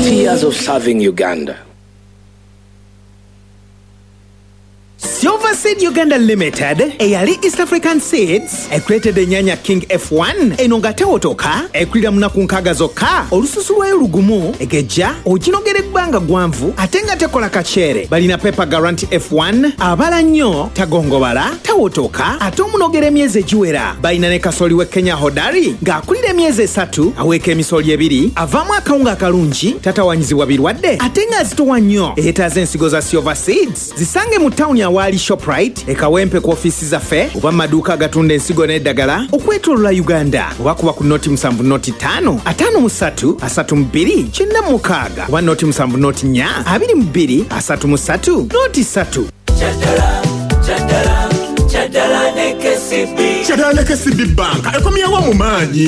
40 years of serving Uganda. Silver Seed Uganda Limited, eyali East African Seeds, ekulete enyanya King F1, enonga tewotoka, ekulira munaku nkaaga zokka, olususu lwayo lugumu, egeja, oginogera ebbanga gwanvu, ate nga tekola kacere. Balina Pepper Guarantee F1, abala nnyo, tagongobala, tewotoka, ate omunogera emyezi egiwera. Balina ne kasooli we Kenya Hodari, ng'akulira emyezi 3, aweeka emisooli 2, avaamu akawunga akalungi, tatawanyizibwa birwadde, ate nga azitowa nnyo. Eyeetaaza ensigo za Silver Seeds, zisange mu tawuni awali Shoprite, ekawempe ku ofiisi zaffe, oba maduuka agatunda ensigo n'eddagala, okwetoolola Uganda, oba kuba ku noti 7 noti 5, 53 32 96, oba noti 7 noti 4 22 33 noti 3. Chaddala ne KCB Bank ekomyewo mu maanyi